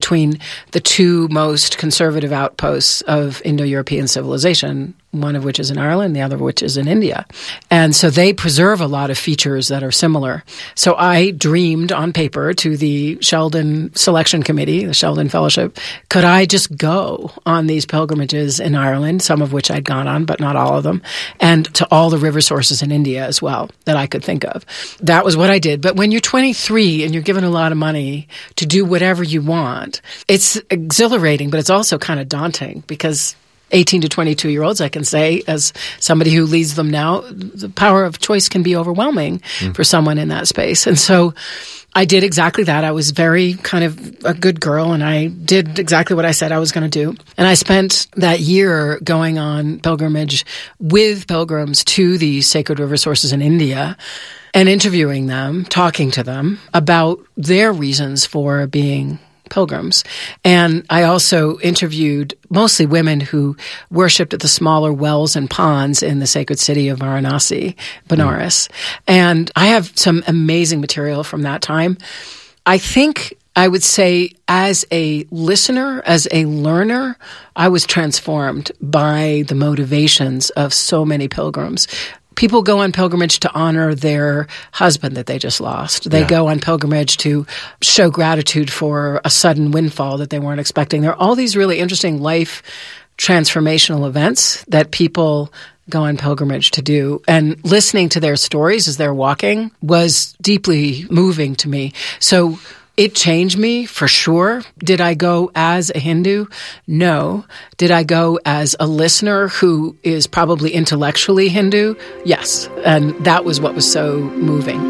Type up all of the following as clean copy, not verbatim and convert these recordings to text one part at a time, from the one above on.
between the two most conservative outposts of Indo-European civilization, one of which is in Ireland, the other of which is in India. And so they preserve a lot of features that are similar. So I dreamed on paper to the Sheldon Selection Committee, the Sheldon Fellowship, could I just go on these pilgrimages in Ireland, some of which I'd gone on, but not all of them, and to all the river sources in India as well that I could think of. That was what I did. But when you're 23 and you're given a lot of money to do whatever you want, it's exhilarating, but it's also kind of daunting because 18 to 22-year-olds, I can say, as somebody who leads them now, the power of choice can be overwhelming for someone in that space. And so I did exactly that. I was very kind of a good girl, and I did exactly what I said I was going to do. And I spent that year going on pilgrimage with pilgrims to the sacred river sources in India and interviewing them, talking to them about their reasons for being pilgrims. And I also interviewed mostly women who worshipped at the smaller wells and ponds in the sacred city of Varanasi, Benares. And I have some amazing material from that time. I think I would say as a listener, as a learner, I was transformed by the motivations of so many pilgrims. People go on pilgrimage to honor their husband that they just lost. They go on pilgrimage to show gratitude for a sudden windfall that they weren't expecting. There are all these really interesting life transformational events that people go on pilgrimage to do. And listening to their stories as they're walking was deeply moving to me. So it changed me for sure. Did I go as a Hindu? No. Did I go as a listener who is probably intellectually Hindu? Yes. And that was what was so moving.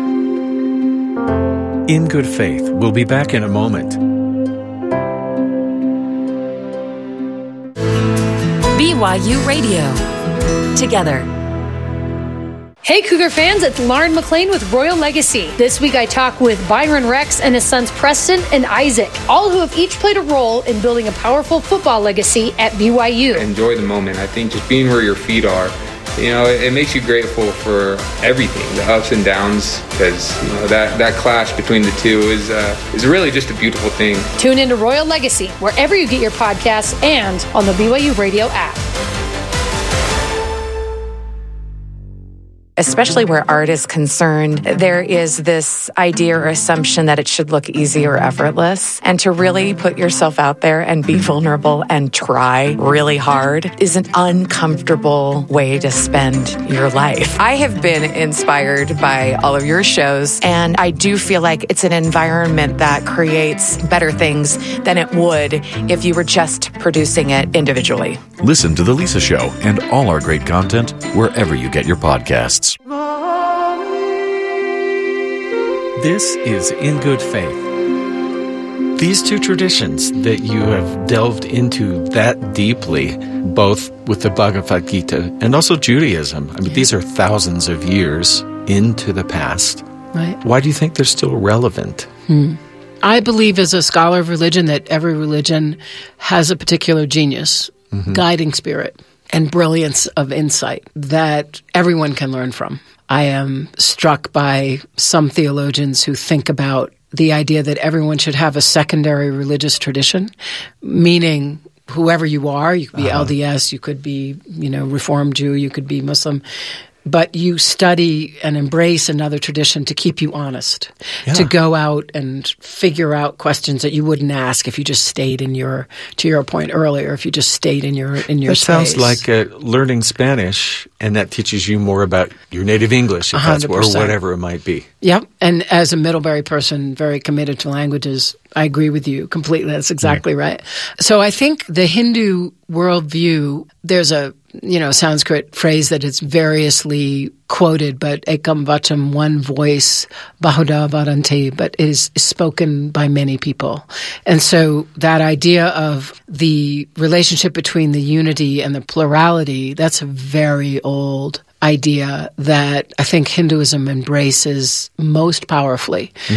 In Good Faith, we'll be back in a moment. BYU Radio. Together. Hey Cougar fans, it's Lauren McLean with Royal Legacy. This week I talk with Byron Rex and his sons Preston and Isaac, all who have each played a role in building a powerful football legacy at BYU. Enjoy the moment. I think just being where your feet are, it makes you grateful for everything, the ups and downs, because that clash between the two is really just a beautiful thing. Tune into Royal Legacy wherever you get your podcasts and on the BYU Radio app. Especially where art is concerned, there is this idea or assumption that it should look easy or effortless. And to really put yourself out there and be vulnerable and try really hard is an uncomfortable way to spend your life. I have been inspired by all of your shows, and I do feel like it's an environment that creates better things than it would if you were just producing it individually. Listen to The Lisa Show and all our great content wherever you get your podcasts. This is In Good Faith. These two traditions that you have delved into that deeply, both with the Bhagavad Gita and also Judaism, I mean, these are thousands of years into the past. Right. Why do you think they're still relevant? I believe as a scholar of religion that every religion has a particular genius, guiding spirit, and brilliance of insight that everyone can learn from. I am struck by some theologians who think about the idea that everyone should have a secondary religious tradition, meaning whoever you are, you could be LDS, you could be, Reformed Jew, you could be Muslim, but you study and embrace another tradition to keep you honest, to go out and figure out questions that you wouldn't ask if you just stayed in your, to your point earlier, if you just stayed in your That space. sounds like learning Spanish, and that teaches you more about your native English, if that's, or whatever it might be. Yep. And as a Middlebury person, very committed to languages, I agree with you completely. That's exactly right. So I think the Hindu worldview, there's a Sanskrit phrase that is variously quoted, but ekam vacham, one voice, bahuda vadanti, but it is spoken by many people. And so that idea of the relationship between the unity and the plurality, that's a very old idea that I think Hinduism embraces most powerfully.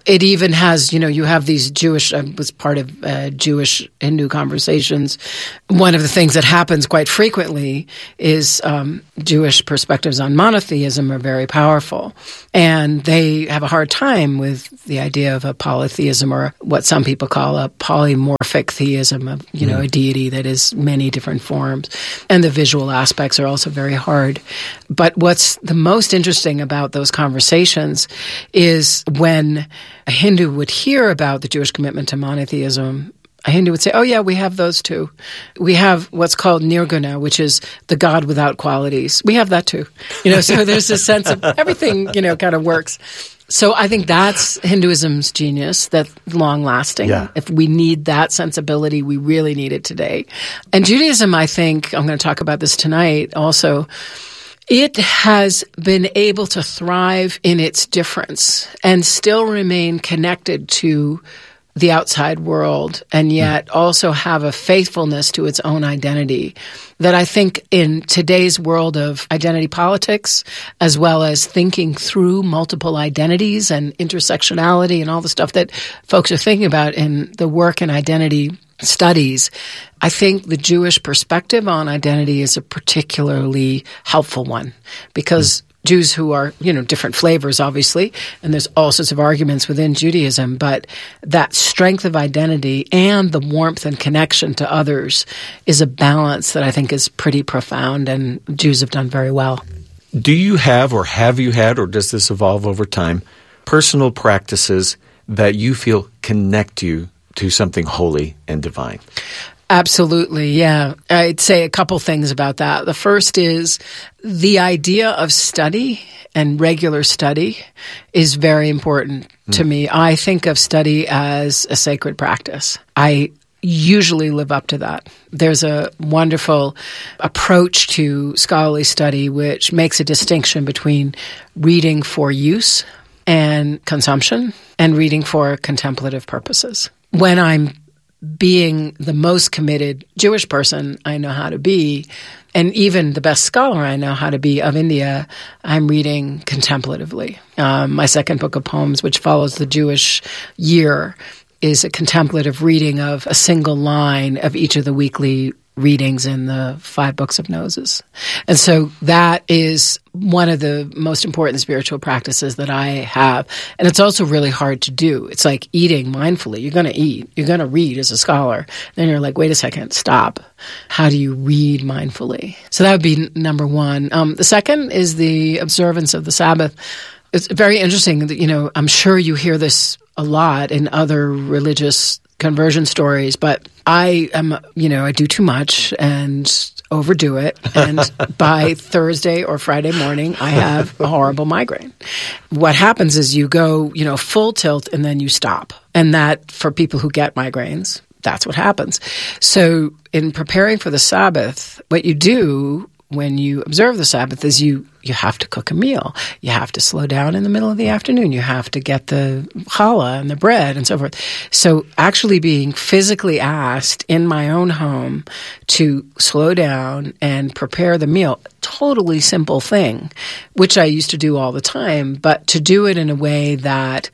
it even has, you have these Jewish, I was part of Jewish-Hindu conversations. One of the things that happens quite frequently is Jewish perspectives on monotheism are very powerful. And they have a hard time with the idea of a polytheism, or what some people call a polymorphic theism of, a deity that is many different forms. And the visual aspects are also very hard. But what's the most interesting about those conversations is when a Hindu would hear about the Jewish commitment to monotheism, a Hindu would say, oh yeah, we have those too. We have what's called nirguna, which is the God without qualities. We have that too. So there's a sense of everything, kind of works. So I think that's Hinduism's genius, that's long-lasting. Yeah. If we need that sensibility, we really need it today. And Judaism, I think, I'm going to talk about this tonight also, it has been able to thrive in its difference and still remain connected to the outside world, and yet also have a faithfulness to its own identity that I think in today's world of identity politics, as well as thinking through multiple identities and intersectionality and all the stuff that folks are thinking about in the work and identity studies, I think the Jewish perspective on identity is a particularly helpful one, because Jews who are, different flavors, obviously, and there's all sorts of arguments within Judaism, but that strength of identity and the warmth and connection to others is a balance that I think is pretty profound, and Jews have done very well. Do you have, or have you had, or does this evolve over time, personal practices that you feel connect you to something holy and divine? Absolutely, yeah. I'd say a couple things about that. The first is the idea of study and regular study is very important to me. I think of study as a sacred practice. I usually live up to that. There's a wonderful approach to scholarly study which makes a distinction between reading for use and consumption and reading for contemplative purposes. When I'm being the most committed Jewish person I know how to be, and even the best scholar I know how to be of India, I'm reading contemplatively. My second book of poems, which follows the Jewish year, is a contemplative reading of a single line of each of the weekly readings in the 5 books of Moses. And so that is one of the most important spiritual practices that I have. And it's also really hard to do. It's like eating mindfully. You're going to eat. You're going to read as a scholar. Then you're like, wait a second, stop. How do you read mindfully? So that would be number one. The second is the observance of the Sabbath. It's very interesting that, I'm sure you hear this a lot in other religious conversion stories, but I am, I do too much and overdo it. And by Thursday or Friday morning, I have a horrible migraine. What happens is you go, full tilt and then you stop. And that, for people who get migraines, that's what happens. So in preparing for the Sabbath, what you do when you observe the Sabbath is you have to cook a meal. You have to slow down in the middle of the afternoon. You have to get the challah and the bread and so forth. So actually being physically asked in my own home to slow down and prepare the meal, totally simple thing, which I used to do all the time, but to do it in a way that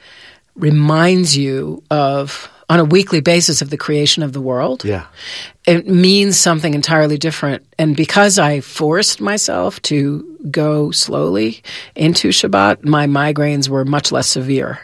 reminds you of, on a weekly basis, of the creation of the world. Yeah. It means something entirely different. And because I forced myself to go slowly into Shabbat, my migraines were much less severe.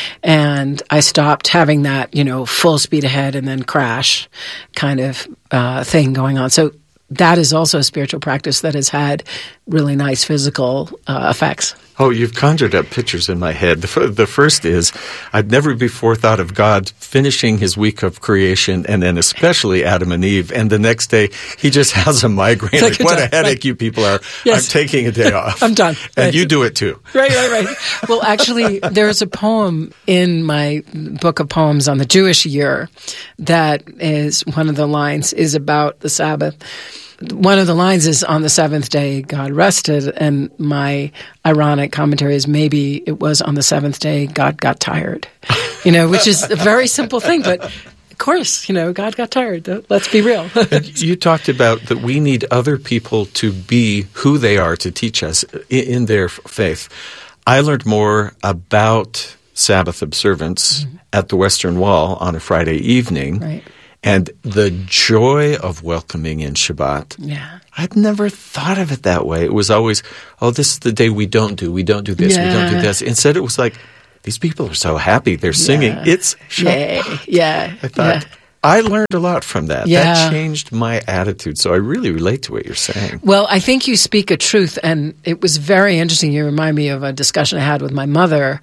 And I stopped having that, full speed ahead and then crash kind of thing going on. So that is also a spiritual practice that has had really nice physical effects. Oh, you've conjured up pictures in my head. The first is, I've never before thought of God finishing his week of creation, and then especially Adam and Eve, and the next day he just has a migraine. Like, what a headache you people are. Yes. I'm taking a day off. I'm done. And you do it too. Right. Well, actually, there's a poem in my book of poems on the Jewish year that is, one of the lines is about the Sabbath. One of the lines is, on the seventh day God rested, and my ironic commentary is, maybe it was on the seventh day God got tired, which is a very simple thing, but of course, God got tired. Let's be real. You talked about that we need other people to be who they are to teach us in their faith. I learned more about Sabbath observance at the Western Wall on a Friday evening. Right. And the joy of welcoming in Shabbat. Yeah. I'd never thought of it that way. It was always, this is the day we don't do this, we don't do this. Instead, it was like, these people are so happy. They're singing. Yeah. It's Shabbat. Yeah. I thought, I learned a lot from that. Yeah. That changed my attitude. So I really relate to what you're saying. Well, I think you speak a truth, and it was very interesting. You remind me of a discussion I had with my mother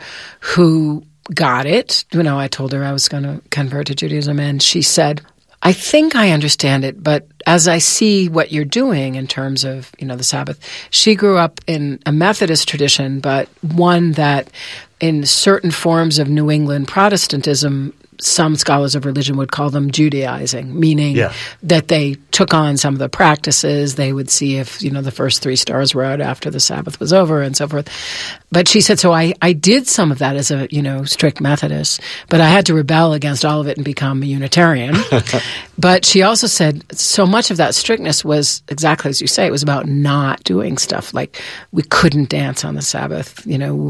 who got it. I told her I was going to convert to Judaism, and she said, I think I understand it, but as I see what you're doing in terms of, the Sabbath, she grew up in a Methodist tradition, but one that in certain forms of New England Protestantism, some scholars of religion would call them Judaizing, meaning that they took on some of the practices. They would see if, the first 3 stars were out after the Sabbath was over and so forth. But she said, so I did some of that as a, strict Methodist, but I had to rebel against all of it and become a Unitarian. But she also said so much of that strictness was exactly as you say. It was about not doing stuff. Like we couldn't dance on the Sabbath.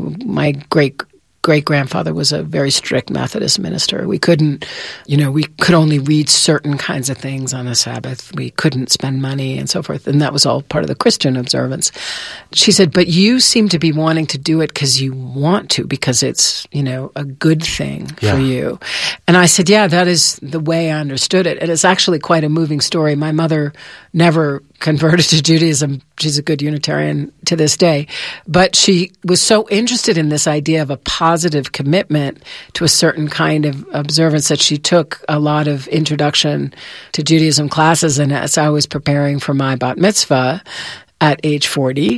My great-grandfather was a very strict Methodist minister. We couldn't, we could only read certain kinds of things on the Sabbath. We couldn't spend money and so forth. And that was all part of the Christian observance. She said, but you seem to be wanting to do it because you want to, because it's, a good thing for you. And I said, yeah, that is the way I understood it. And it's actually quite a moving story. My mother never converted to Judaism. She's a good Unitarian to this day. But she was so interested in this idea of a positive commitment to a certain kind of observance that she took a lot of introduction to Judaism classes. And as I was preparing for my bat mitzvah at age 40,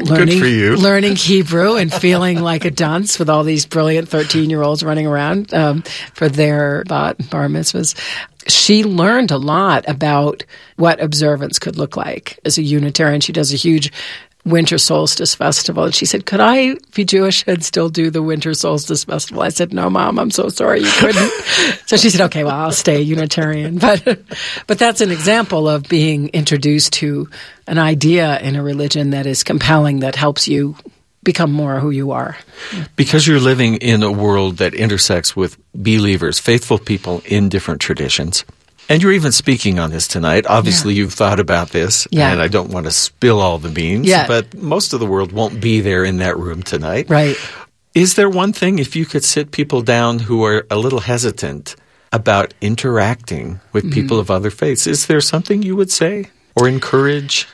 learning Hebrew and feeling like a dunce with all these brilliant 13-year-olds running around for their bar mitzvahs, she learned a lot about what observance could look like. As a Unitarian, she does a huge winter solstice festival. And she said, could I be Jewish and still do the winter solstice festival? I said, no, Mom, I'm so sorry you couldn't. So she said, okay, well, I'll stay Unitarian. But that's an example of being introduced to an idea in a religion that is compelling, that helps you become more who you are. Because you're living in a world that intersects with believers, faithful people in different traditions. And you're even speaking on this tonight. Obviously, you've thought about this, and I don't want to spill all the beans, but most of the world won't be there in that room tonight. Right. Is there one thing, if you could sit people down who are a little hesitant about interacting with people of other faiths, is there something you would say or encourage?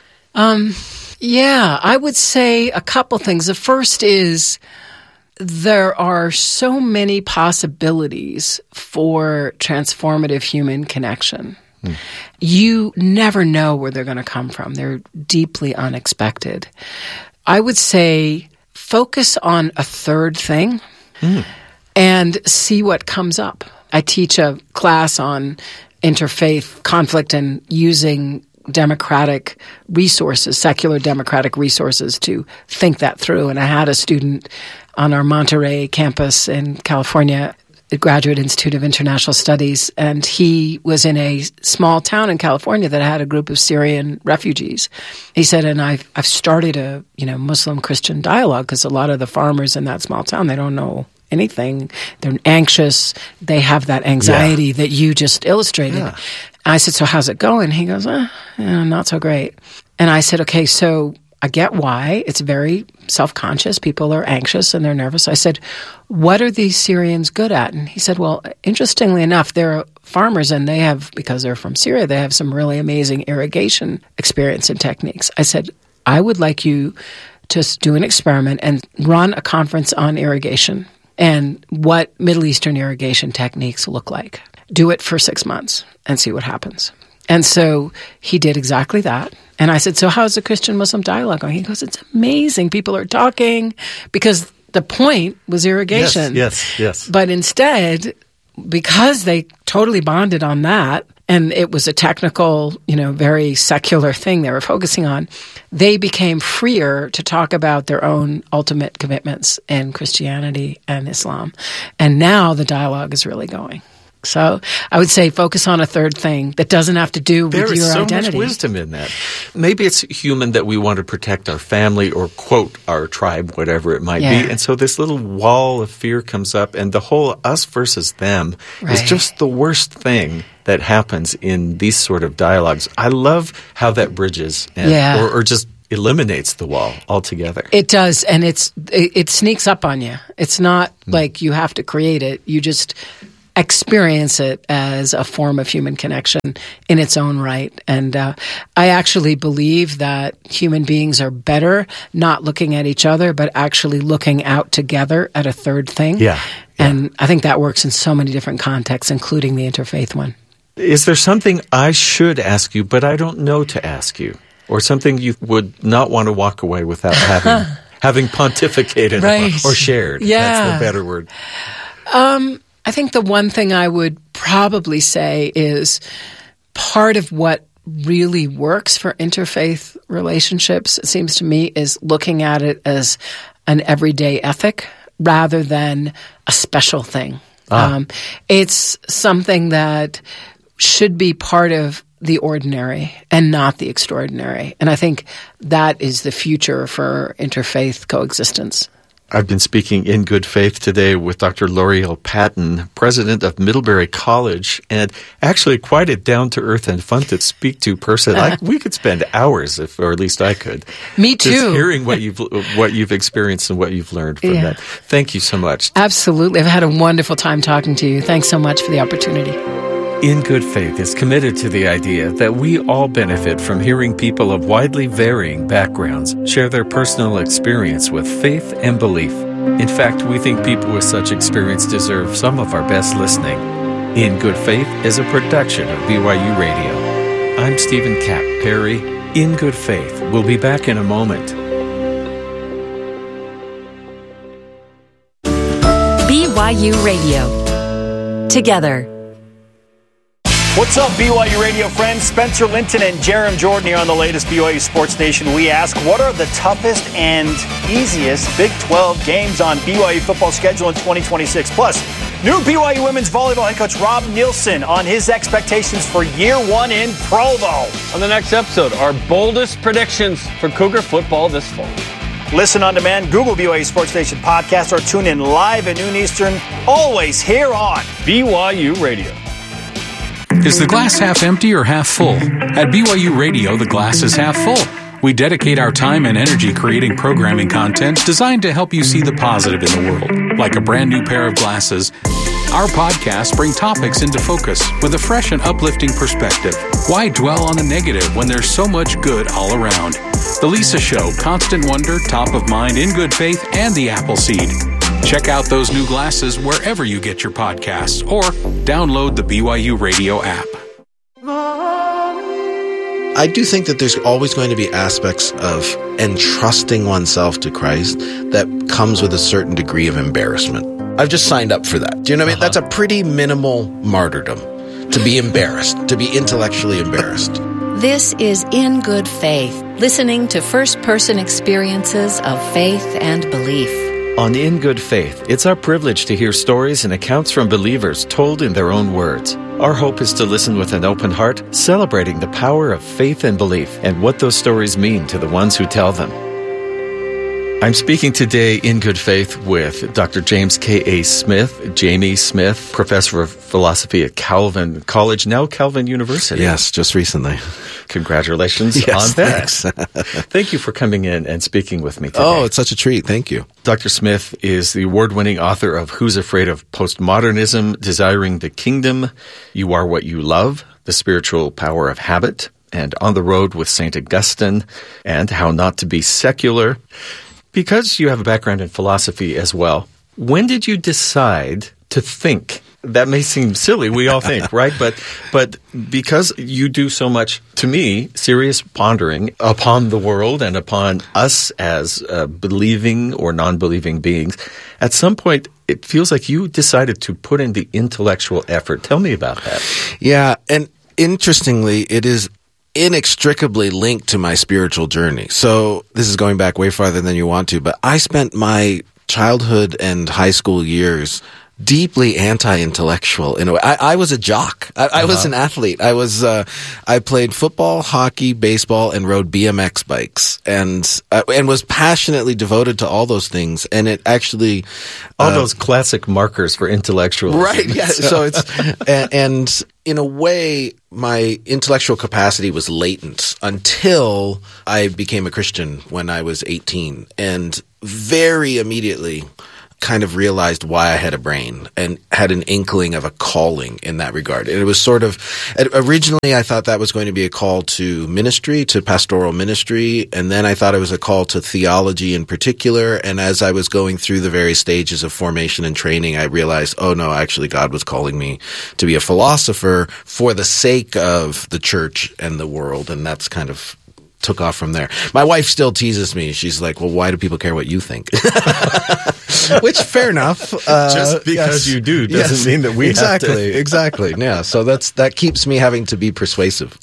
Yeah, I would say a couple things. The first is there are so many possibilities for transformative human connection. You never know where they're going to come from. They're deeply unexpected. I would say focus on a third thing and see what comes up. I teach a class on interfaith conflict and using democratic resources, secular democratic resources, to think that through. And I had a student on our Monterey campus in California, the Graduate Institute of International Studies, and he was in a small town in California that had a group of Syrian refugees. He said, and I've started a Muslim-Christian dialogue, because a lot of the farmers in that small town, they don't know anything. They're anxious. They have that anxiety that you just illustrated. Yeah. I said, so how's it going? He goes, not so great. And I said, okay, so I get why. It's very self-conscious. People are anxious and they're nervous. I said, what are these Syrians good at? And he said, well, interestingly enough, they're farmers and they have, because they're from Syria, they have some really amazing irrigation experience and techniques. I said, I would like you to do an experiment and run a conference on irrigation and what Middle Eastern irrigation techniques look like. Do it for 6 months and see what happens. And so he did exactly that. And I said, so how's the Christian-Muslim dialogue going? He goes, it's amazing. People are talking, because the point was irrigation. Yes. But instead, because they totally bonded on that, and it was a technical, very secular thing they were focusing on, they became freer to talk about their own ultimate commitments in Christianity and Islam. And now the dialogue is really going. So I would say focus on a third thing that doesn't have to do with your identity. There is so much wisdom in that. Maybe it's human that we want to protect our family or, quote, our tribe, whatever it might be. And so this little wall of fear comes up, and the whole us versus them is just the worst thing that happens in these sort of dialogues. I love how that bridges or just eliminates the wall altogether. It does, and it sneaks up on you. It's not like you have to create it. You just experience it as a form of human connection in its own right. And I actually believe that human beings are better not looking at each other, but actually looking out together at a third thing. And I think that works in so many different contexts, including the interfaith one. Is there something I should ask you, but I don't know to ask you? Or something you would not want to walk away without having pontificated or shared? That's the better word. I think the one thing I would probably say is part of what really works for interfaith relationships, it seems to me, is looking at it as an everyday ethic rather than a special thing. It's something that should be part of the ordinary and not the extraordinary. And I think that is the future for interfaith coexistence. I've been speaking in good faith today with Dr. L'Oreal Patton, president of Middlebury College, and actually quite a down-to-earth and fun to speak to person. We could spend hours, or at least I could. Me too. Just hearing what you've experienced and what you've learned from that. Thank you so much. Absolutely. I've had a wonderful time talking to you. Thanks so much for the opportunity. In Good Faith is committed to the idea that we all benefit from hearing people of widely varying backgrounds share their personal experience with faith and belief. In fact, we think people with such experience deserve some of our best listening. In Good Faith is a production of BYU Radio. I'm Stephen Cap Perry. In Good Faith. We'll be back in a moment. BYU Radio. Together. What's up, BYU Radio friends? Spencer Linton and Jerem Jordan here on the latest BYU Sports Nation. We ask, what are the toughest and easiest Big 12 games on BYU football schedule in 2026? Plus, new BYU women's volleyball head coach Rob Nielsen on his expectations for year one in Provo. On the next episode, our boldest predictions for Cougar football this fall. Listen on demand, Google BYU Sports Nation podcast, or tune in live at noon Eastern, always here on BYU Radio. Is the glass half empty or half full? At BYU Radio, the glass is half full. We dedicate our time and energy creating programming content designed to help you see the positive in the world. Like a brand new pair of glasses, our podcasts bring topics into focus with a fresh and uplifting perspective. Why dwell on the negative when there's so much good all around? The Lisa Show, Constant Wonder, Top of Mind, In Good Faith, and The Appleseed. Check out those new glasses wherever you get your podcasts or download the BYU Radio app. I do think that there's always going to be aspects of entrusting oneself to Christ that comes with a certain degree of embarrassment. I've just signed up for that. Do you know what I mean? That's a pretty minimal martyrdom, to be embarrassed, to be intellectually embarrassed. This is In Good Faith, listening to first-person experiences of faith and belief. On In Good Faith, it's our privilege to hear stories and accounts from believers told in their own words. Our hope is to listen with an open heart, celebrating the power of faith and belief and what those stories mean to the ones who tell them. I'm speaking today in good faith with Dr. James K.A. Smith, Jamie Smith, professor of philosophy at Calvin College, now Calvin University. Yes, just recently. Congratulations on that. Thanks. Thank you for coming in and speaking with me today. Oh, it's such a treat. Thank you. Dr. Smith is the award-winning author of Who's Afraid of Postmodernism, Desiring the Kingdom, You Are What You Love, The Spiritual Power of Habit, and On the Road with St. Augustine, and How Not to Be Secular. Because you have a background in philosophy as well, when did you decide to think? That may seem silly, we all think, right? But because you do so much, to me, serious pondering upon the world and upon us as believing or non-believing beings, at some point it feels like you decided to put in the intellectual effort. Tell me about that. Yeah, and interestingly, it is inextricably linked to my spiritual journey. So this is going back way farther than you want to, but I spent my childhood and high school years deeply anti-intellectual in a way. I was a jock. I was an athlete. I played football, hockey, baseball, and rode BMX bikes, and was passionately devoted to all those things. And it actually all those classic markers for intellectual, right? Yeah. So it's and in a way, my intellectual capacity was latent until I became a Christian when I was 18, and very immediately kind of realized why I had a brain and had an inkling of a calling in that regard. And it was sort of, originally I thought that was going to be a call to ministry, to pastoral ministry, and then I thought it was a call to theology in particular. And as I was going through the various stages of formation and training, I realized, oh no, actually God was calling me to be a philosopher for the sake of the church and the world, and that's kind of took off from there. My wife still teases me. She's like, well, why do people care what you think? Which, fair enough. Just because you do doesn't mean that we have to. Exactly. Yeah. So that keeps me having to be persuasive.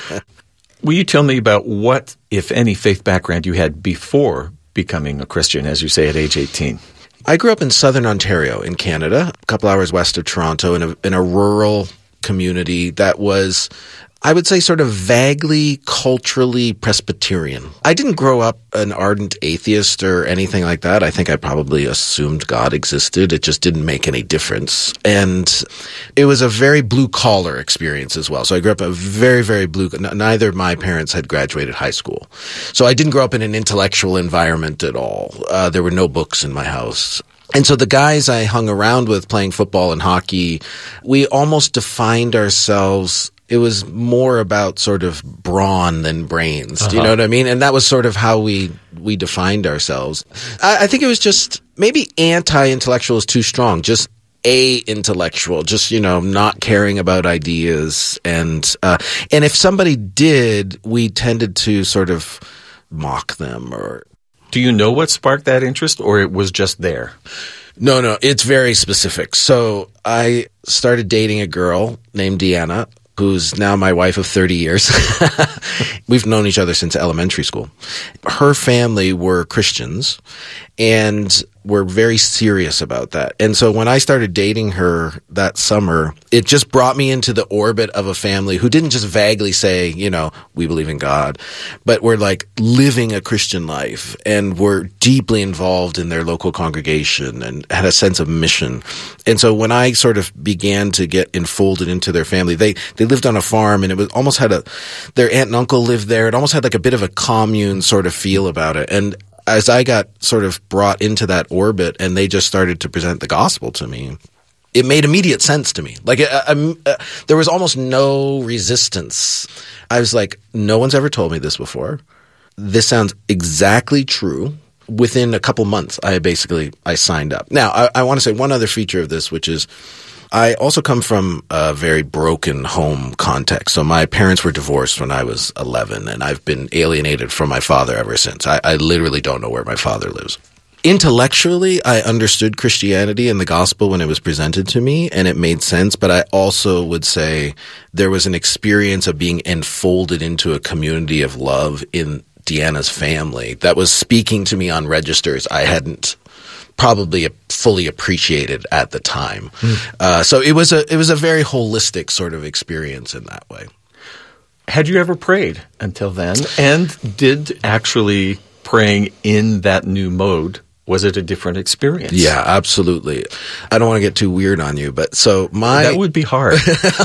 Will you tell me about what, if any, faith background you had before becoming a Christian, as you say, at age 18? I grew up in southern Ontario in Canada, a couple hours west of Toronto, in a rural community that was, I would say, sort of vaguely culturally Presbyterian. I didn't grow up an ardent atheist or anything like that. I think I probably assumed God existed. It just didn't make any difference. And it was a very blue-collar experience as well. So I grew up a very, very blue – neither of my parents had graduated high school. So I didn't grow up in an intellectual environment at all. There were no books in my house. And so the guys I hung around with playing football and hockey, we almost defined ourselves – it was more about sort of brawn than brains. Do you know what I mean? And that was sort of how we defined ourselves. I think it was just maybe anti-intellectual is too strong. Just a-intellectual, just, not caring about ideas. And if somebody did, we tended to sort of mock them. Or do you know what sparked that interest, or it was just there? No, it's very specific. So I started dating a girl named Deanna, who's now my wife of 30 years. We've known each other since elementary school. Her family were Christians and were very serious about that. And so when I started dating her that summer, it just brought me into the orbit of a family who didn't just vaguely say, we believe in God, but were like living a Christian life and were deeply involved in their local congregation and had a sense of mission. And so when I sort of began to get enfolded into their family, they lived on a farm, and it was almost their aunt and uncle lived there. It almost had like a bit of a commune sort of feel about it. And as I got sort of brought into that orbit and they just started to present the gospel to me, it made immediate sense to me. Like there was almost no resistance. I was like, no one's ever told me this before. This sounds exactly true. Within a couple months, I signed up. Now, I want to say one other feature of this, which is I also come from a very broken home context. So my parents were divorced when I was 11, and I've been alienated from my father ever since. I literally don't know where my father lives. Intellectually, I understood Christianity and the gospel when it was presented to me, and it made sense. But I also would say there was an experience of being enfolded into a community of love in Deanna's family that was speaking to me on registers I hadn't probably fully appreciated at the time. So it was a very holistic sort of experience in that way. Had you ever prayed until then? And did actually praying in that new mode, was it a different experience? Yeah, absolutely. I don't want to get too weird on you, but so that would be hard.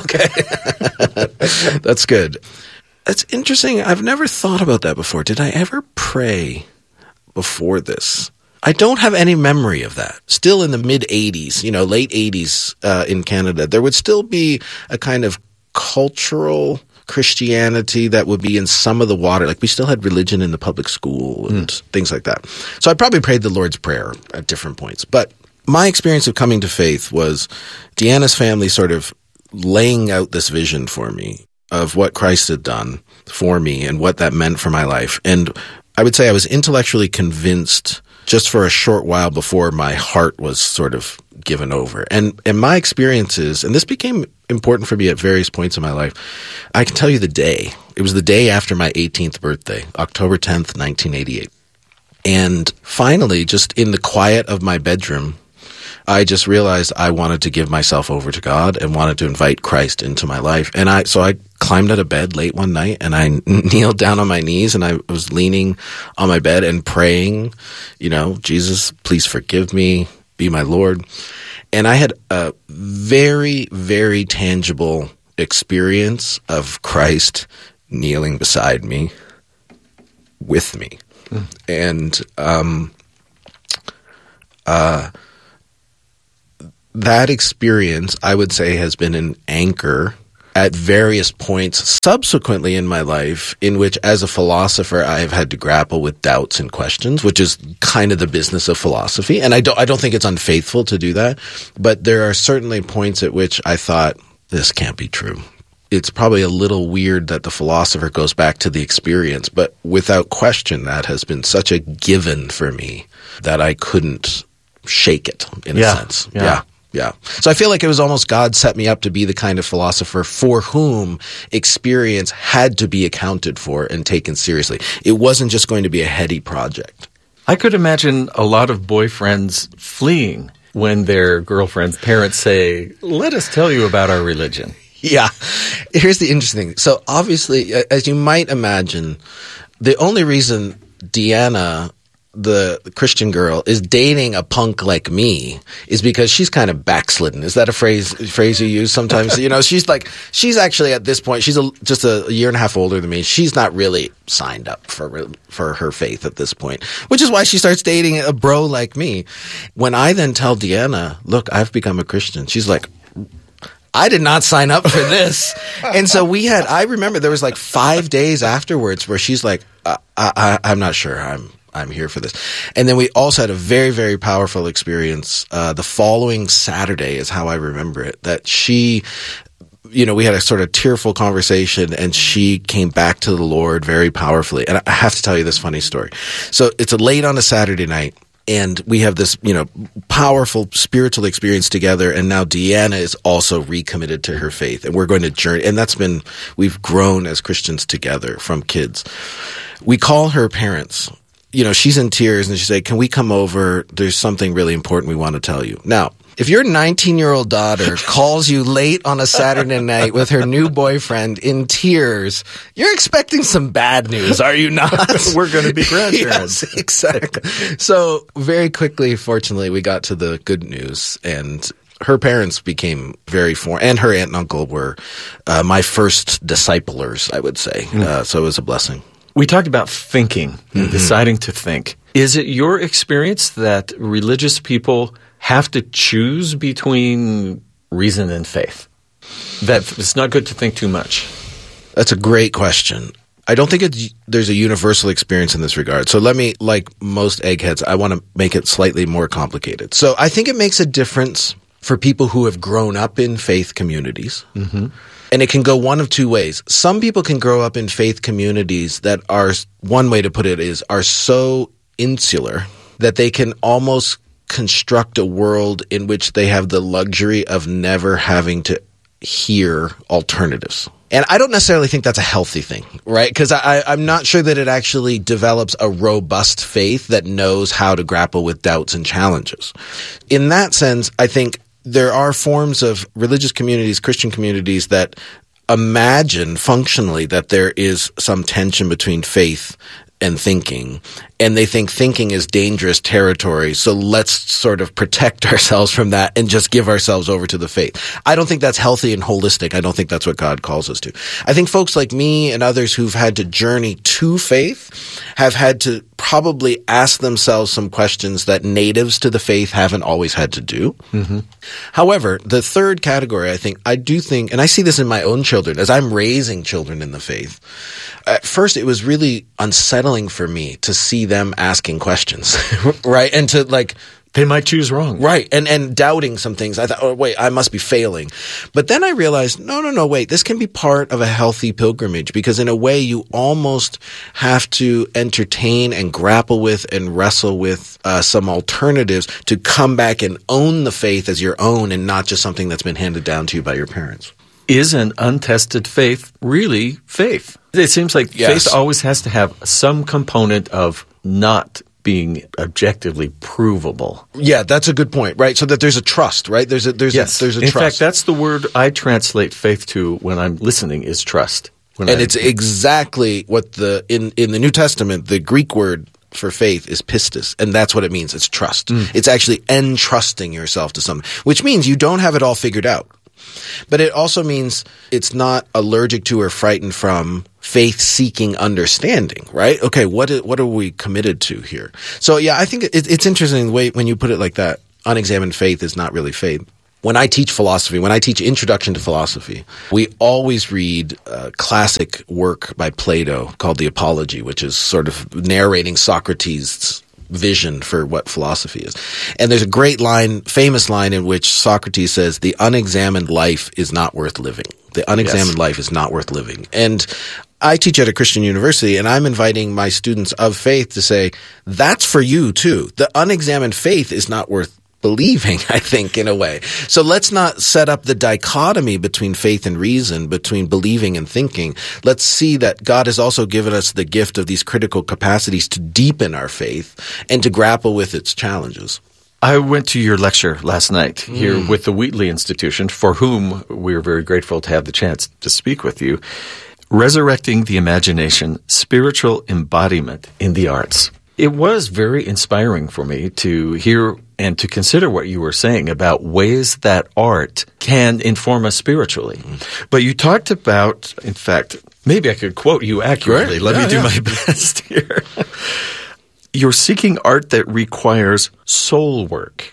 Okay. That's good. That's interesting. I've never thought about that before. Did I ever pray before this? I don't have any memory of that. Still in the mid-'80s, late 80s in Canada, there would still be a kind of cultural Christianity that would be in some of the water. Like we still had religion in the public school and things like that. So I probably prayed the Lord's Prayer at different points. But my experience of coming to faith was Deanna's family sort of laying out this vision for me of what Christ had done for me and what that meant for my life. And I would say I was intellectually convinced just for a short while before my heart was sort of given over. And my experiences, and this became important for me at various points in my life, I can tell you the day. It was the day after my 18th birthday, October 10th, 1988. And finally, just in the quiet of my bedroom, I just realized I wanted to give myself over to God and wanted to invite Christ into my life. And so I climbed out of bed late one night and I kneeled down on my knees and I was leaning on my bed and praying, Jesus, please forgive me, be my Lord. And I had a very, very tangible experience of Christ kneeling beside me, with me. And that experience, I would say, has been an anchor at various points subsequently in my life in which, as a philosopher, I have had to grapple with doubts and questions, which is kind of the business of philosophy. And I don't think it's unfaithful to do that, but there are certainly points at which I thought, this can't be true. It's probably a little weird that the philosopher goes back to the experience, but without question, that has been such a given for me that I couldn't shake it in a sense. Yeah. So I feel like it was almost God set me up to be the kind of philosopher for whom experience had to be accounted for and taken seriously. It wasn't just going to be a heady project. I could imagine a lot of boyfriends fleeing when their girlfriend's parents say, let us tell you about our religion. Yeah. Here's the interesting thing. So obviously, as you might imagine, the only reason Deanna, the Christian girl, is dating a punk like me is because she's kind of backslidden. Is that a phrase you use sometimes? She's actually at this point, she's just a year and a half older than me. She's not really signed up for her faith at this point, which is why she starts dating a bro like me. When I then tell Deanna, look, I've become a Christian, she's like, I did not sign up for this. And so I remember there was like 5 days afterwards where she's like, I'm not sure I'm here for this. And then we also had a very, very powerful experience. The following Saturday is how I remember it, that she, we had a sort of tearful conversation and she came back to the Lord very powerfully. And I have to tell you this funny story. So it's late on a Saturday night. And we have this, powerful spiritual experience together. And now Deanna is also recommitted to her faith. And we're going to journey. And we've grown as Christians together from kids. We call her parents. She's in tears and she said, can we come over? There's something really important we want to tell you. Now, if your 19-year-old daughter calls you late on a Saturday night with her new boyfriend in tears, you're expecting some bad news, are you not? We're going to be grandparents. Yes, exactly. So very quickly, fortunately, we got to the good news, and her parents became and her aunt and uncle were my first disciplers, I would say. So it was a blessing. We talked about thinking and deciding to think. Is it your experience that religious people have to choose between reason and faith? That it's not good to think too much? That's a great question. I don't think there's a universal experience in this regard. So let me, like most eggheads, I want to make it slightly more complicated. So I think it makes a difference for people who have grown up in faith communities. Mm-hmm. And it can go one of two ways. Some people can grow up in faith communities that are, one way to put it is, are so insular that they can almost construct a world in which they have the luxury of never having to hear alternatives. And I don't necessarily think that's a healthy thing, right? Because I'm not sure that it actually develops a robust faith that knows how to grapple with doubts and challenges. In that sense, I think there are forms of religious communities, Christian communities, that imagine functionally that there is some tension between faith and thinking, and they think thinking is dangerous territory, so let's sort of protect ourselves from that and just give ourselves over to the faith. I don't think that's healthy and holistic. I don't think that's what God calls us to. I think folks like me and others who've had to journey to faith have had to probably ask themselves some questions that natives to the faith haven't always had to do. Mm-hmm. However, the third category, I do think, and I see this in my own children, as I'm raising children in the faith, at first it was really unsettling for me to see them asking questions, right? And to they might choose wrong. Right. And doubting some things. I thought, oh, wait, I must be failing. But then I realized, no, wait, this can be part of a healthy pilgrimage, because in a way you almost have to entertain and grapple with and wrestle with some alternatives to come back and own the faith as your own and not just something that's been handed down to you by your parents. Is an untested faith really faith? It seems like faith always has to have some component of not being objectively provable. Yeah, that's a good point, right? So that there's a trust, right? There's a trust. In fact, that's the word I translate faith to when I'm listening is trust. It's exactly what in the New Testament, the Greek word for faith is pistis, and that's what it means. It's trust. It's actually entrusting yourself to something, which means you don't have it all figured out. But it also means it's not allergic to or frightened from faith-seeking understanding, right? Okay, what are we committed to here? So yeah, I think it's interesting the way when you put it like that, unexamined faith is not really faith. When I teach philosophy, when I teach Introduction to Philosophy, we always read a classic work by Plato called The Apology, which is sort of narrating Socrates' vision for what philosophy is. And there's a great line, famous line, in which Socrates says, the unexamined life is not worth living. The unexamined life is not worth living. And I teach at a Christian university, and I'm inviting my students of faith to say, that's for you too. The unexamined faith is not worth believing, I think, in a way. So let's not set up the dichotomy between faith and reason, between believing and thinking. Let's see that God has also given us the gift of these critical capacities to deepen our faith and to grapple with its challenges. I went to your lecture last night here with the Wheatley Institution, for whom we're very grateful to have the chance to speak with you. Resurrecting the Imagination, Spiritual Embodiment in the Arts. It was very inspiring for me to hear and to consider what you were saying about ways that art can inform us spiritually. But you talked about, in fact, maybe I could quote you accurately. Let me do my best here. You're seeking art that requires soul work.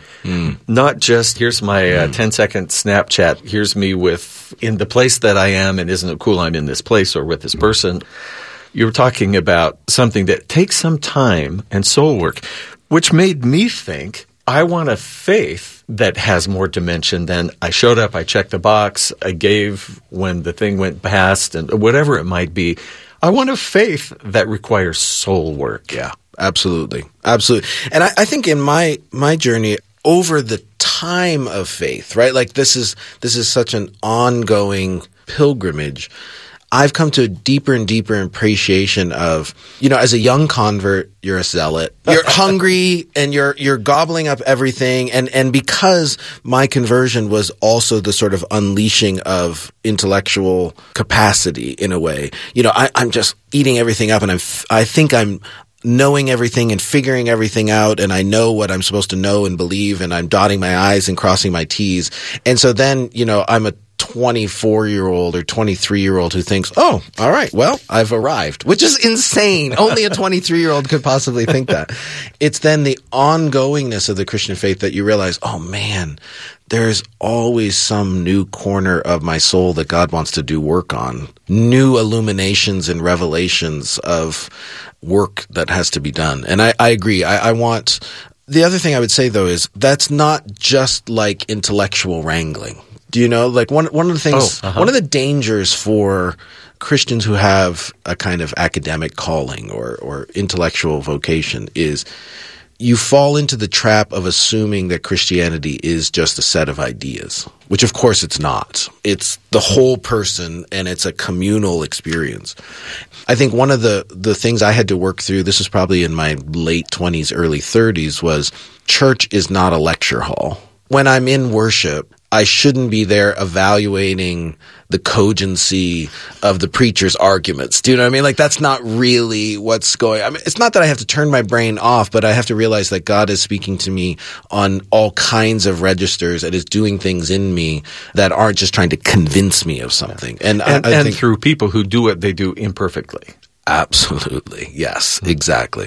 Not just, here's my 10-second Snapchat, here's me in the place that I am, and isn't it cool I'm in this place or with this person. You're talking about something that takes some time and soul work, which made me think, I want a faith that has more dimension than I showed up, I checked the box, I gave when the thing went past, and whatever it might be. I want a faith that requires soul work. Yeah, absolutely. Absolutely. And I think in my journey over the time of faith, right? Like this is such an ongoing pilgrimage. I've come to a deeper and deeper appreciation of, as a young convert, you're a zealot. You're hungry and you're gobbling up everything. And because my conversion was also the sort of unleashing of intellectual capacity in a way, I'm just eating everything up, and I think I'm knowing everything and figuring everything out, and I know what I'm supposed to know and believe, and I'm dotting my I's and crossing my T's. And so then, I'm a 24-year-old or 23-year-old who thinks, oh, all right, well, I've arrived, which is insane. Only a 23-year-old could possibly think that. It's then the ongoingness of the Christian faith that you realize, oh man, there's always some new corner of my soul that God wants to do work on. New illuminations and revelations of work that has to be done. And I agree. I want – the other thing I would say, though, is that's not just like intellectual wrangling. Do you know, like one of the things, one of the dangers for Christians who have a kind of academic calling or intellectual vocation is you fall into the trap of assuming that Christianity is just a set of ideas, which of course it's not. It's the whole person, and it's a communal experience. I think one of the things I had to work through, this was probably in my late 20s, early 30s, was church is not a lecture hall. When I'm in worship, I shouldn't be there evaluating the cogency of the preacher's arguments. Do you know what I mean? Like, that's not really what's going on. I mean, it's not that I have to turn my brain off, but I have to realize that God is speaking to me on all kinds of registers and is doing things in me that aren't just trying to convince me of something. And I think through people who do what they do imperfectly. Absolutely. Yes, exactly.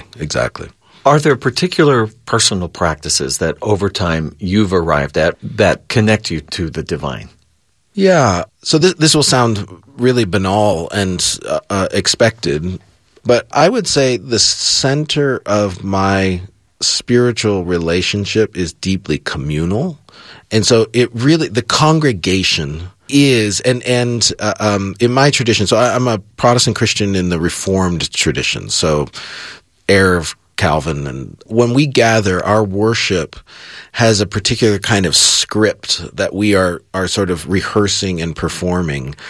Are there particular personal practices that over time you've arrived at that connect you to the divine? Yeah. So this will sound really banal and expected, but I would say the center of my spiritual relationship is deeply communal. And so it really, the congregation is, and in my tradition, so I'm a Protestant Christian in the Reformed tradition, so heir of Calvin. And when we gather, our worship has a particular kind of script that we are sort of rehearsing and performing.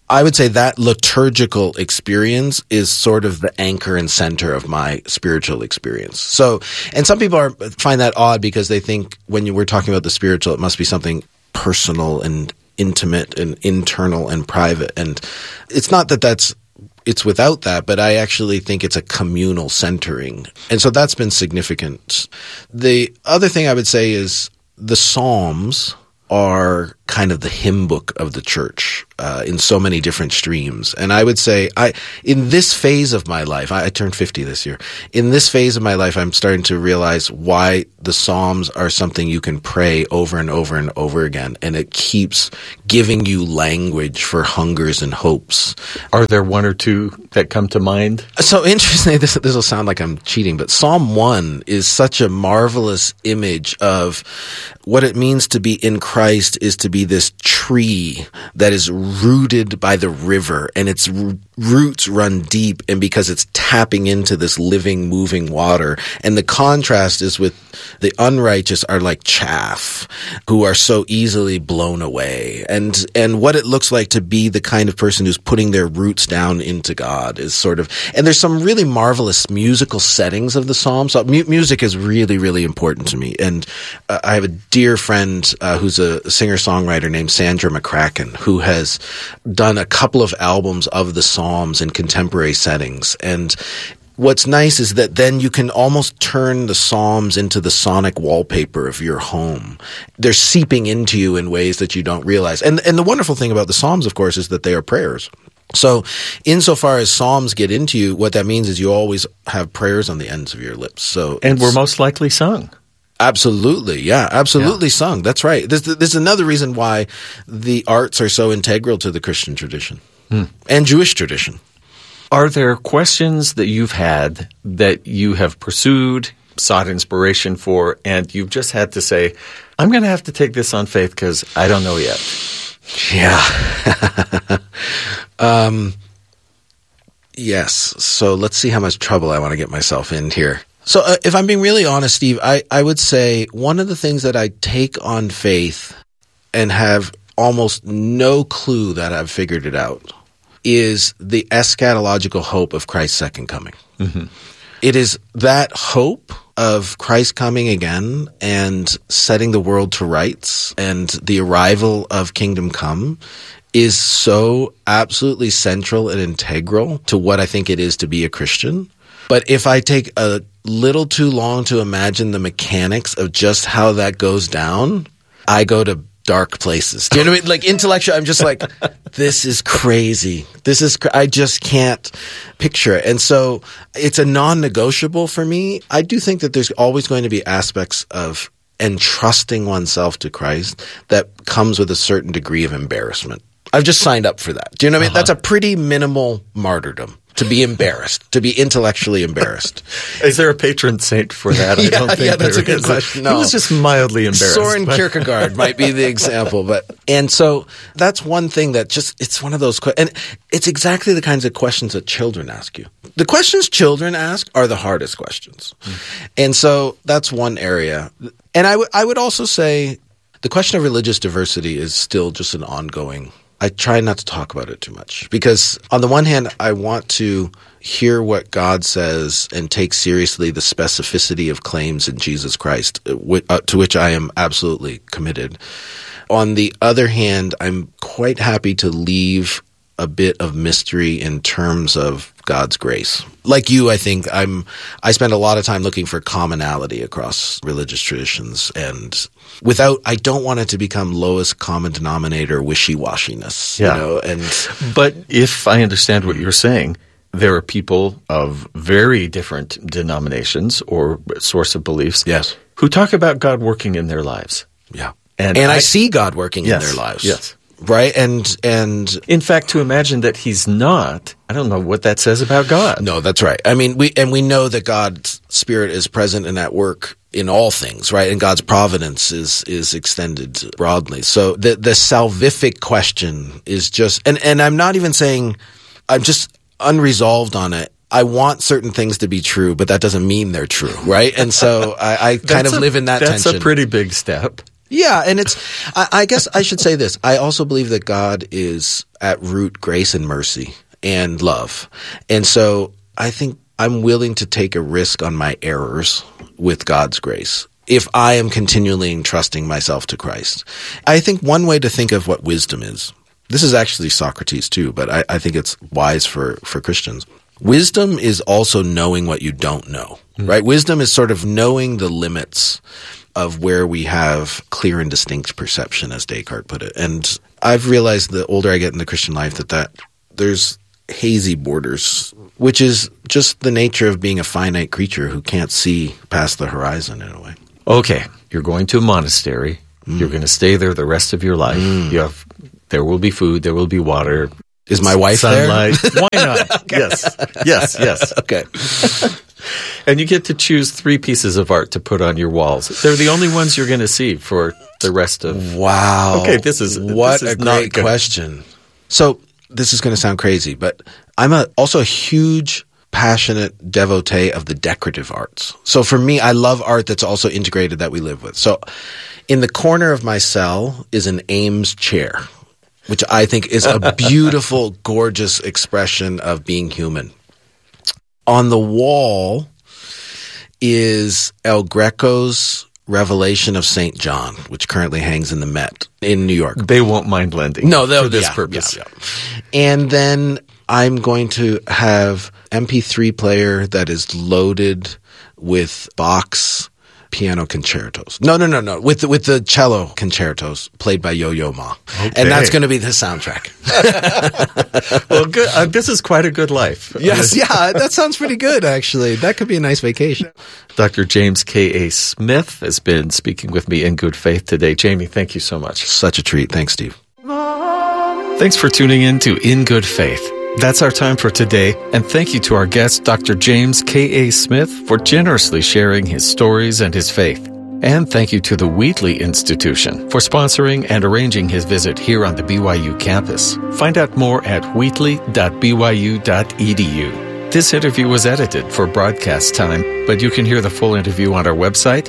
I would say that liturgical experience is sort of the anchor and center of my spiritual experience. So, and some people find that odd because they think when we're talking about the spiritual, it must be something personal and intimate and internal and private. And it's not that it's without that, but I actually think it's a communal centering. And so that's been significant. The other thing I would say is the Psalms are kind of the hymn book of the church in so many different streams. And I would say in this phase of my life, I turned 50 this year. In this phase of my life, I'm starting to realize why the Psalms are something you can pray over and over and over again. And it keeps giving you language for hungers and hopes. Are there one or two that come to mind? So interestingly, this will sound like I'm cheating, but Psalm 1 is such a marvelous image of what it means to be in Christ is to be this tree that is rooted by the river, and its roots run deep, and because it's tapping into this living, moving water. And the contrast is with the unrighteous are like chaff who are so easily blown away. And what it looks like to be the kind of person who's putting their roots down into God is sort of, and there's some really marvelous musical settings of the Psalms. So music is really, really important to me. And I have a dear friend who's a singer-songwriter named Sandra McCracken, who has done a couple of albums of the Psalms in contemporary settings. And what's nice is that then you can almost turn the Psalms into the sonic wallpaper of your home. They're seeping into you in ways that you don't realize. And the wonderful thing about the Psalms, of course, is that they are prayers. So insofar as Psalms get into you, what that means is you always have prayers on the ends of your lips. And we're most likely sung. Absolutely. Yeah, absolutely sung. That's right. This is another reason why the arts are so integral to the Christian tradition and Jewish tradition. Are there questions that you've had that you have pursued, sought inspiration for, and you've just had to say, I'm going to have to take this on faith because I don't know yet? Yeah. Yes. So let's see how much trouble I want to get myself in here. So if I'm being really honest, Steve, I would say one of the things that I take on faith and have almost no clue that I've figured it out is the eschatological hope of Christ's second coming. Mm-hmm. It is that hope of Christ coming again and setting the world to rights and the arrival of kingdom come is so absolutely central and integral to what I think it is to be a Christian. But if I take a little too long to imagine the mechanics of just how that goes down, I go to dark places. Do you know what I mean? Like intellectually, I'm just like, this is crazy. I just can't picture it. And so it's a non-negotiable for me. I do think that there's always going to be aspects of entrusting oneself to Christ that comes with a certain degree of embarrassment. I've just signed up for that. Do you know what I mean? That's a pretty minimal martyrdom. To be embarrassed, to be intellectually embarrassed. Is there a patron saint for that? I don't think that's a good question. No. He was just mildly embarrassed. Soren Kierkegaard might be the example. And so that's one thing that it's one of those questions. And it's exactly the kinds of questions that children ask you. The questions children ask are the hardest questions. And so that's one area. And I would also say the question of religious diversity is still just an ongoing. I try not to talk about it too much because on the one hand, I want to hear what God says and take seriously the specificity of claims in Jesus Christ, to which I am absolutely committed. On the other hand, I'm quite happy to leave a bit of mystery in terms of God's grace. Like you, I think I spend a lot of time looking for commonality across religious traditions, and I don't want it to become lowest common denominator wishy-washiness. Yeah. You know, but if I understand what you're saying, there are people of very different denominations or source of beliefs who talk about God working in their lives. Yeah. And I see God working in their lives. Yes. Right? And in fact, to imagine that he's not, I don't know what that says about God. No, that's right. I mean, we know that God's Spirit is present and at work in all things, right? And God's providence is extended broadly. So the salvific question is just, and I'm not even saying, I'm just unresolved on it. I want certain things to be true, but that doesn't mean they're true, right? And so I kind of live in that tension. That's a pretty big step. Yeah, and I guess I should say this. I also believe that God is at root grace and mercy and love. And so I think I'm willing to take a risk on my errors with God's grace if I am continually entrusting myself to Christ. I think one way to think of what wisdom is, this is actually Socrates too, but I think it's wise for Christians. Wisdom is also knowing what you don't know, right? Wisdom is sort of knowing the limits of where we have clear and distinct perception, as Descartes put it. And I've realized the older I get in the Christian life that there's hazy borders, which is just the nature of being a finite creature who can't see past the horizon in a way. Okay, you're going to a monastery. You're going to stay there the rest of your life. There will be food. There will be water. Is my wife sunlight. there? Why not? Okay. Yes. Okay. And you get to choose 3 pieces of art to put on your walls. They're the only ones you're going to see for the rest of... Wow. Okay, this is a great question. So this is going to sound crazy, but I'm also a huge, passionate devotee of the decorative arts. So for me, I love art that's also integrated that we live with. So in the corner of my cell is an Ames chair, which I think is a beautiful, gorgeous expression of being human. On the wall is El Greco's Revelation of St. John, which currently hangs in the Met in New York. They won't mind lending for this purpose. Yeah. And then I'm going to have MP3 player that is loaded with Bach's piano concertos. No. With the cello concertos played by Yo-Yo Ma. Okay. And that's going to be the soundtrack. Well, good. This is quite a good life. Yes, yeah, that sounds pretty good, actually. That could be a nice vacation. Dr. James K.A. Smith has been speaking with me in good faith today. Jamie, thank you so much. Such a treat. Thanks, Steve. Thanks for tuning in to In Good Faith. That's our time for today, and thank you to our guest, Dr. James K.A. Smith, for generously sharing his stories and his faith. And thank you to the Wheatley Institution for sponsoring and arranging his visit here on the BYU campus. Find out more at wheatley.byu.edu. This interview was edited for broadcast time, but you can hear the full interview on our website,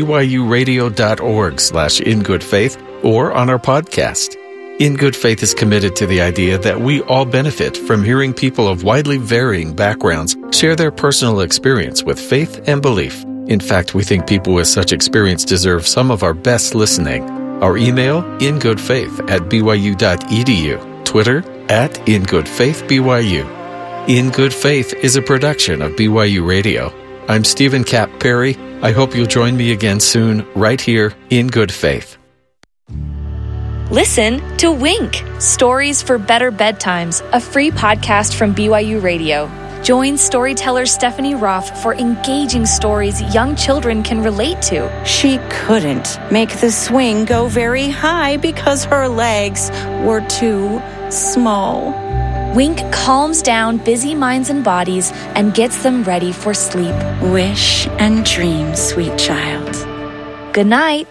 byuradio.org/ingoodfaith, or on our podcast. In Good Faith is committed to the idea that we all benefit from hearing people of widely varying backgrounds share their personal experience with faith and belief. In fact, we think people with such experience deserve some of our best listening. Our email, ingoodfaith@byu.edu. Twitter, @ingoodfaithbyu. In Good Faith is a production of BYU Radio. I'm Stephen Cap Perry. I hope you'll join me again soon, right here in Good Faith. Listen to Wink, Stories for Better Bedtimes, a free podcast from BYU Radio. Join storyteller Stephanie Roth for engaging stories young children can relate to. She couldn't make the swing go very high because her legs were too small. Wink calms down busy minds and bodies and gets them ready for sleep. Wish and dream, sweet child. Good night.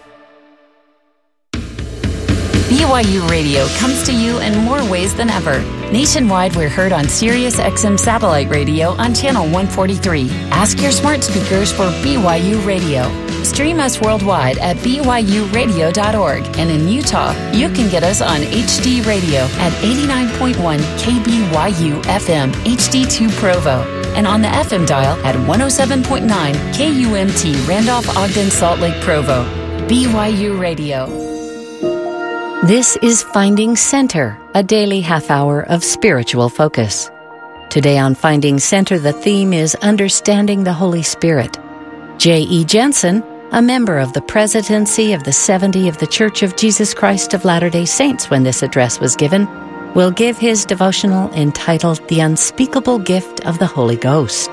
BYU Radio comes to you in more ways than ever. Nationwide, we're heard on Sirius XM satellite radio on channel 143. Ask your smart speakers for BYU Radio. Stream us worldwide at byuradio.org. And in Utah, you can get us on HD Radio at 89.1 KBYU FM HD2 Provo. And on the FM dial at 107.9 KUMT Randolph Ogden Salt Lake Provo. BYU Radio. This is Finding Center, a daily half hour of spiritual focus. Today on Finding Center, the theme is Understanding the Holy Spirit. J.E. Jensen, a member of the presidency of the 70 of the Church of Jesus Christ of Latter-day Saints when this address was given, will give his devotional entitled The Unspeakable Gift of the Holy Ghost.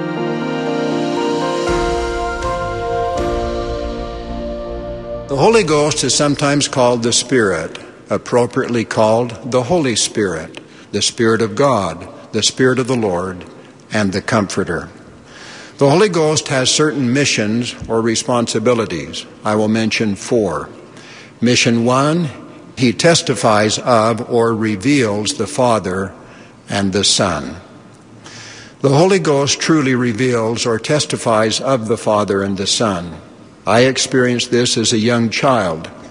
The Holy Ghost is sometimes called the Spirit, appropriately called the Holy Spirit, the Spirit of God, the Spirit of the Lord, and the Comforter. The Holy Ghost has certain missions or responsibilities. I will mention 4. Mission 1, he testifies of or reveals the Father and the Son. The Holy Ghost truly reveals or testifies of the Father and the Son. I experienced this as a young child.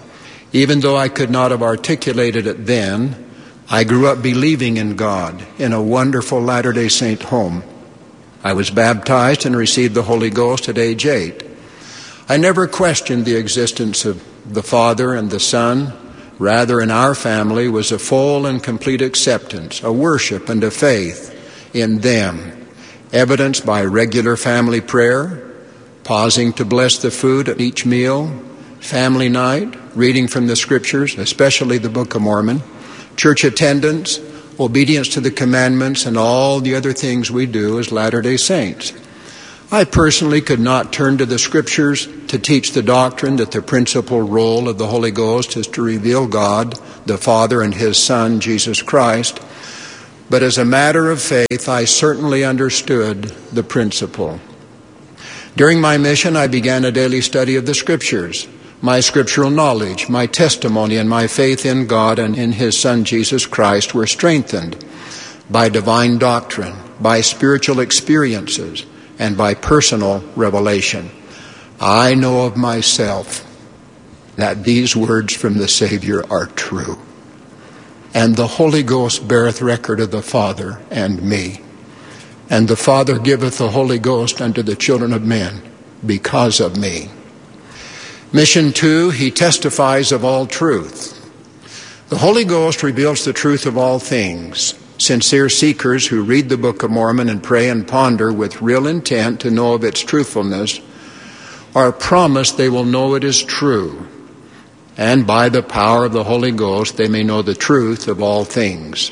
Even though I could not have articulated it then, I grew up believing in God in a wonderful Latter-day Saint home. I was baptized and received the Holy Ghost at age 8. I never questioned the existence of the Father and the Son. Rather, in our family was a full and complete acceptance, a worship and a faith in them, evidenced by regular family prayer, pausing to bless the food at each meal, family night, reading from the Scriptures, especially the Book of Mormon, church attendance, obedience to the commandments, and all the other things we do as Latter-day Saints. I personally could not turn to the Scriptures to teach the doctrine that the principal role of the Holy Ghost is to reveal God, the Father, and His Son, Jesus Christ. But as a matter of faith, I certainly understood the principle. During my mission, I began a daily study of the Scriptures. My scriptural knowledge, my testimony, and my faith in God and in His Son, Jesus Christ, were strengthened by divine doctrine, by spiritual experiences, and by personal revelation. I know of myself that these words from the Savior are true. And the Holy Ghost beareth record of the Father and me. And the Father giveth the Holy Ghost unto the children of men because of me. Mission 2, He testifies of all truth. The Holy Ghost reveals the truth of all things. Sincere seekers who read the Book of Mormon and pray and ponder with real intent to know of its truthfulness are promised they will know it is true, and by the power of the Holy Ghost they may know the truth of all things.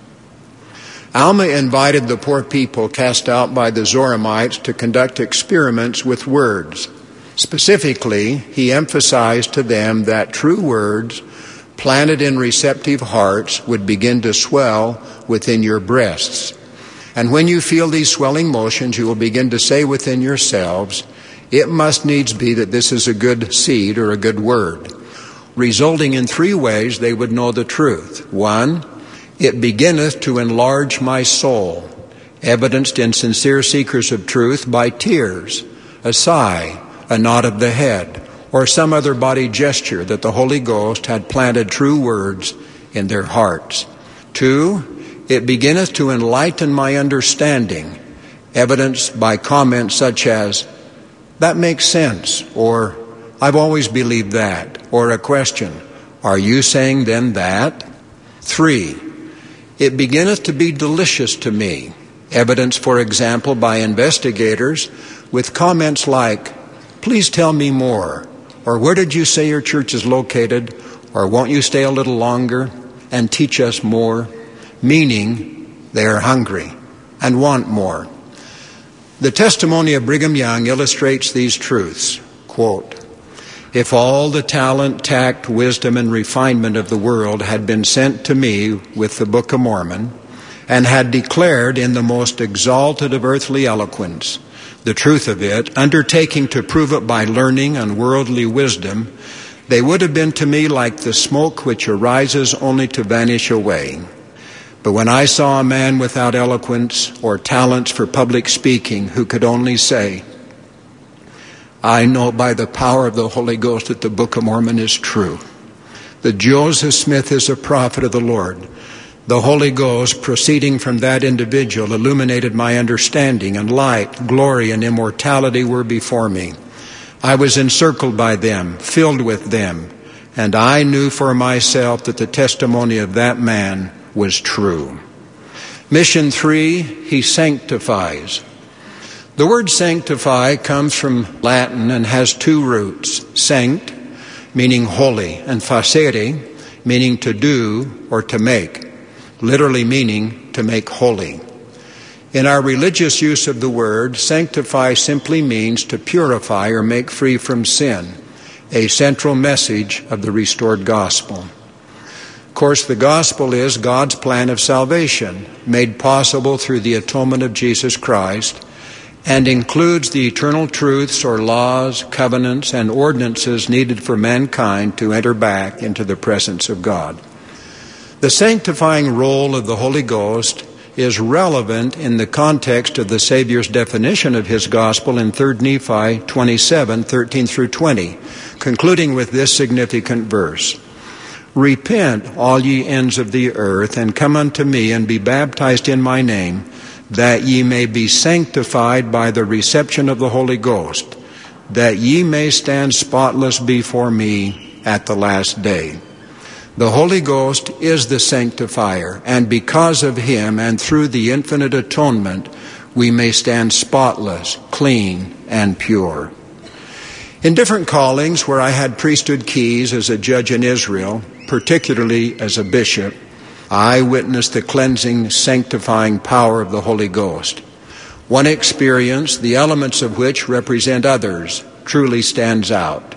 Alma invited the poor people cast out by the Zoramites to conduct experiments with words. Specifically, he emphasized to them that true words planted in receptive hearts would begin to swell within your breasts. And when you feel these swelling motions, you will begin to say within yourselves, it must needs be that this is a good seed or a good word, resulting in 3 ways they would know the truth. 1, it beginneth to enlarge my soul, evidenced in sincere seekers of truth by tears, a sigh, a nod of the head, or some other body gesture that the Holy Ghost had planted true words in their hearts. 2, it beginneth to enlighten my understanding, evidenced by comments such as, that makes sense, or I've always believed that, or a question, are you saying then that? 3, it beginneth to be delicious to me, evidenced, for example, by investigators with comments like, please tell me more, or where did you say your church is located, or won't you stay a little longer and teach us more? Meaning they are hungry and want more. The testimony of Brigham Young illustrates these truths. Quote, if all the talent, tact, wisdom, and refinement of the world had been sent to me with the Book of Mormon and had declared in the most exalted of earthly eloquence the truth of it, undertaking to prove it by learning and worldly wisdom, they would have been to me like the smoke which arises only to vanish away. But when I saw a man without eloquence or talents for public speaking who could only say, I know by the power of the Holy Ghost that the Book of Mormon is true, that Joseph Smith is a prophet of the Lord, the Holy Ghost proceeding from that individual illuminated my understanding, and light, glory, and immortality were before me. I was encircled by them, filled with them, and I knew for myself that the testimony of that man was true. Mission 3, he sanctifies. The word sanctify comes from Latin and has 2 roots, sanct, meaning holy, and facere, meaning to do or to make, literally meaning to make holy. In our religious use of the word, sanctify simply means to purify or make free from sin, a central message of the restored gospel. Of course, the gospel is God's plan of salvation, made possible through the atonement of Jesus Christ, and includes the eternal truths or laws, covenants, and ordinances needed for mankind to enter back into the presence of God. The sanctifying role of the Holy Ghost is relevant in the context of the Savior's definition of his gospel in 3 Nephi 27:13 through 20, concluding with this significant verse. Repent, all ye ends of the earth, and come unto me, and be baptized in my name, that ye may be sanctified by the reception of the Holy Ghost, that ye may stand spotless before me at the last day. The Holy Ghost is the sanctifier, and because of him and through the infinite atonement, we may stand spotless, clean, and pure. In different callings where I had priesthood keys as a judge in Israel, particularly as a bishop, I witnessed the cleansing, sanctifying power of the Holy Ghost. One experience, the elements of which represent others, truly stands out.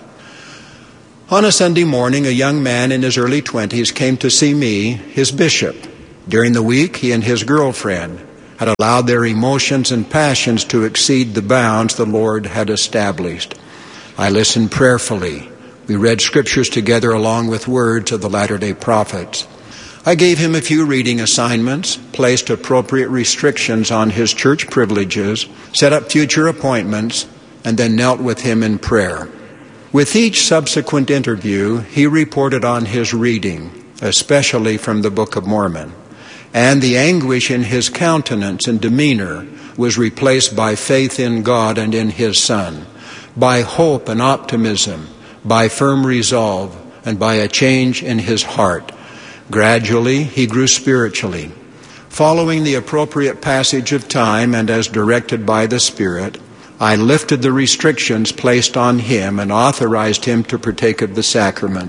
On a Sunday morning, a young man in his early 20s came to see me, his bishop. During the week, he and his girlfriend had allowed their emotions and passions to exceed the bounds the Lord had established. I listened prayerfully. We read scriptures together along with words of the latter-day prophets. I gave him a few reading assignments, placed appropriate restrictions on his church privileges, set up future appointments, and then knelt with him in prayer. With each subsequent interview, he reported on his reading, especially from the Book of Mormon, and the anguish in his countenance and demeanor was replaced by faith in God and in his Son, by hope and optimism, by firm resolve, and by a change in his heart. Gradually, he grew spiritually. Following the appropriate passage of time and as directed by the Spirit, I lifted the restrictions placed on him and authorized him to partake of the sacrament.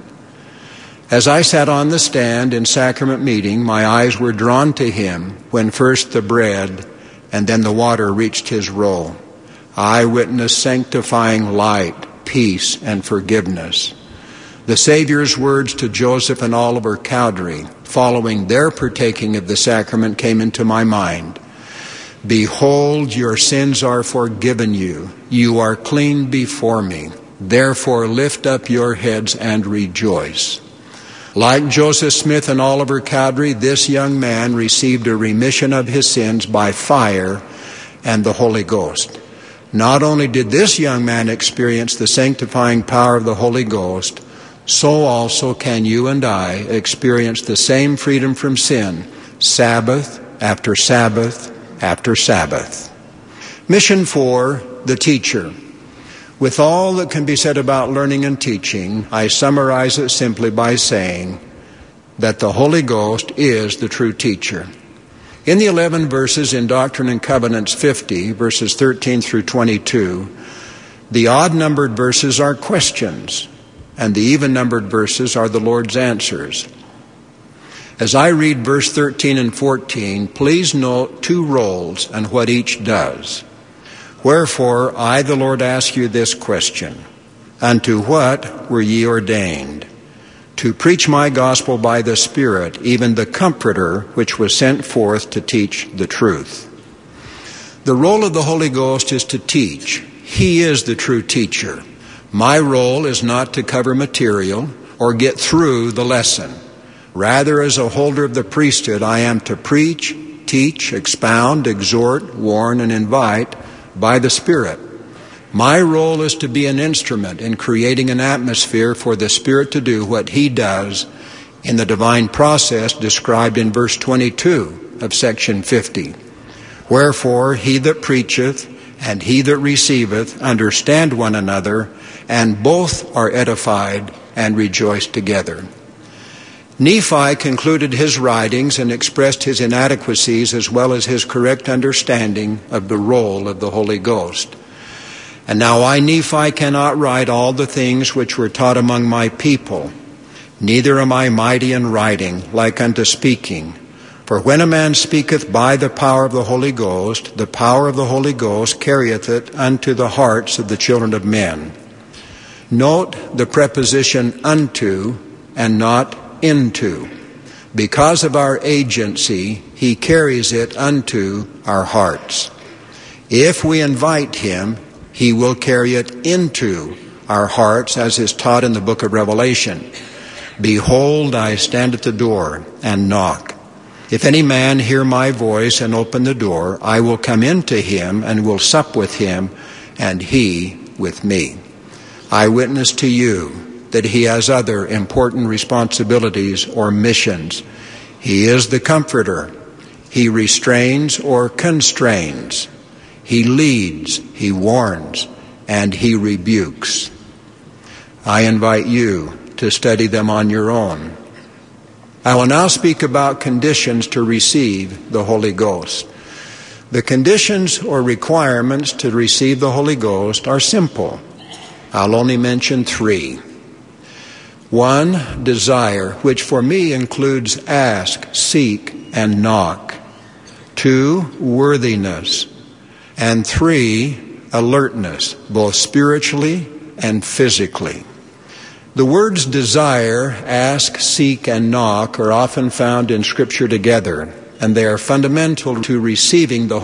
As I sat on the stand in sacrament meeting, my eyes were drawn to him when first the bread and then the water reached his roll. I witnessed sanctifying light, peace, and forgiveness. The Savior's words to Joseph and Oliver Cowdery, following their partaking of the sacrament, came into my mind. Behold, your sins are forgiven you. You are clean before me. Therefore lift up your heads and rejoice. Like Joseph Smith and Oliver Cowdery, this young man received a remission of his sins by fire and the Holy Ghost. Not only did this young man experience the sanctifying power of the Holy Ghost, so also can you and I experience the same freedom from sin, Sabbath after Sabbath after Sabbath. Mission 4, the teacher. With all that can be said about learning and teaching, I summarize it simply by saying that the Holy Ghost is the true teacher. In the 11 verses in Doctrine and Covenants 50, verses 13 through 22, the odd-numbered verses are questions, and the even-numbered verses are the Lord's answers. As I read verse 13 and 14, please note two roles and what each does. Wherefore, I, the Lord, ask you this question. Unto what were ye ordained? To preach my gospel by the Spirit, even the Comforter, which was sent forth to teach the truth. The role of the Holy Ghost is to teach. He is the true teacher. My role is not to cover material or get through the lesson. Rather, as a holder of the priesthood, I am to preach, teach, expound, exhort, warn, and invite by the Spirit. My role is to be an instrument in creating an atmosphere for the Spirit to do what He does in the divine process described in verse 22 of section 50. Wherefore, he that preacheth and he that receiveth understand one another, and both are edified and rejoice together. Nephi concluded his writings and expressed his inadequacies as well as his correct understanding of the role of the Holy Ghost. And now I, Nephi, cannot write all the things which were taught among my people. Neither am I mighty in writing, like unto speaking. For when a man speaketh by the power of the Holy Ghost, the power of the Holy Ghost carrieth it unto the hearts of the children of men. Note the preposition unto and not into. Because of our agency, He carries it unto our hearts. If we invite Him, He will carry it into our hearts, as is taught in the book of Revelation. Behold, I stand at the door and knock. If any man hear my voice and open the door, I will come into him and will sup with him, and he with me. I witness to you that he has other important responsibilities or missions. He is the comforter. He restrains or constrains. He leads, he warns, and he rebukes. I invite you to study them on your own. I will now speak about conditions to receive the Holy Ghost. The conditions or requirements to receive the Holy Ghost are simple. I'll only mention 3. 1, desire, which for me includes ask, seek, and knock. 2, worthiness. And 3, alertness, both spiritually and physically. The words desire, ask, seek, and knock are often found in Scripture together, and they are fundamental to receiving the